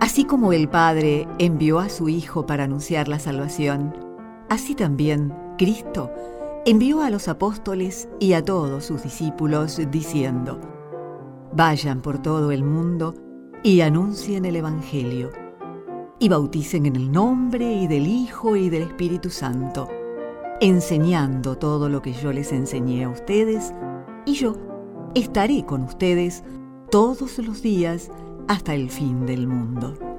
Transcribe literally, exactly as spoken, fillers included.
Así como el Padre envió a su Hijo para anunciar la salvación, así también Cristo envió a los apóstoles y a todos sus discípulos diciendo: vayan por todo el mundo y anuncien el Evangelio, y bauticen en el nombre y del Hijo y del Espíritu Santo, enseñando todo lo que yo les enseñé a ustedes, y yo estaré con ustedes todos los días hasta el fin del mundo.